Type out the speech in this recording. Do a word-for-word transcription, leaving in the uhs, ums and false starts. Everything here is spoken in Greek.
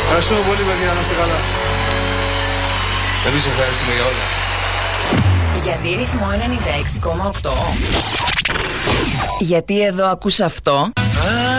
Ευχαριστούμε πολύ, παιδιά, να είστε καλά. Εμείς ευχαριστούμε για όλα. Γιατί Ρυθμό ενενήντα έξι κόμμα οκτώ. Γιατί εδώ ακούς αυτό.